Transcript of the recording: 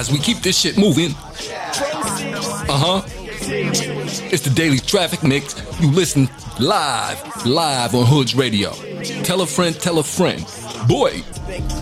as we keep this shit moving. It's the Daily Traffic Mix. You listen live on Hoods Radio. Tell a friend, boy.